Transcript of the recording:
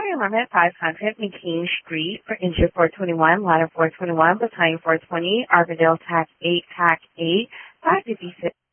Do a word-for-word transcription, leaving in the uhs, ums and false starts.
Alignment five hundred, McKean Street, for Engine four twenty-one, Ladder four twenty-one, Battalion four twenty, Arvindale, Tac eight, Tac eight, five fifty-six.